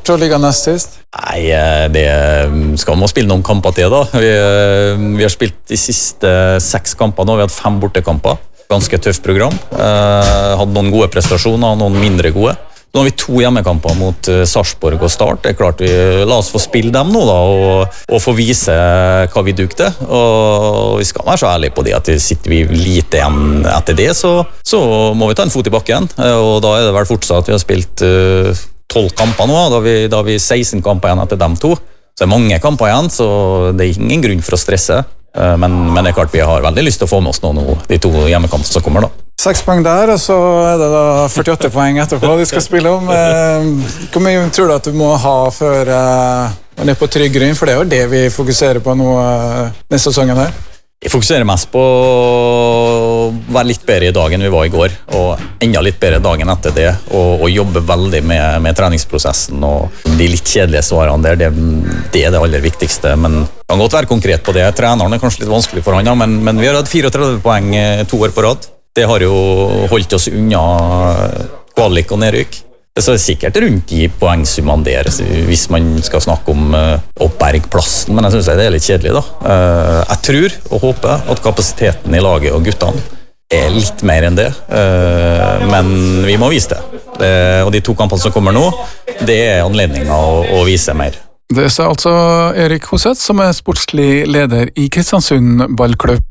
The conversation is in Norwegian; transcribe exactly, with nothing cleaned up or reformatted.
til å ligge nest sist? Nei, det skal man spille noen kamper til da. Vi, vi har spilt de siste seks kamper nå, vi har hatt fem bortekamper. Ganske tøft program. Eh, hadde noen gode prestasjoner, noen mindre gode. Nå har vi to hjemmekamper mot Sarpsborg og Start. Det er klart vi la oss få spille dem nå da, og, og få vise hva vi duger til. Og vi skal være så ærlige på det at sitter vi lite igjen etter det, så, så må vi ta en fot i bakken. Og da er det vel fortsatt, vi har spilt tolv uh, kamper nå, da har vi, da har vi seksten kamper igjen etter dem to. Så det er mange kamper igjen, så det er ingen grunn for å stresse. Men, men det er klart vi har veldig lyst til å få med oss nå, nå de to hjemmekampene som kommer da. Seks poeng der, og så er det da førtiåtte poeng etterpå de skal spille om. Hvor mye tror du at du må ha før man er på trygg grunn? For det er jo det vi fokuserer på nå neste sesongen her. Vi fokuserer mest på å være litt bedre i dag enn vi var i går, og enda litt bedre dagen etter det, og, og jobbe veldig med, med treningsprosessen, og de litt kjedelige svarene der, det, det er det aller viktigste, men det kan godt være konkret på det. Treneren er kanskje litt vanskelig for han, men, men vi har hatt trettini poeng to år på rad. Det har jo holdt oss unna kvalik og nedrykk. Det er sikkert rundt de poengsummene der, hvis man skal snakke om oppbergplassen, men jeg synes det er litt kjedelig da. Jeg tror og håper at kapasiteten i laget og guttene er litt mer enn det, men vi må vise det. Og de to kampene som kommer nå, det er anledningen å, å vise mer. Det er altså Erik Hoseth, som er sportslig leder i Kristiansund ballklubb.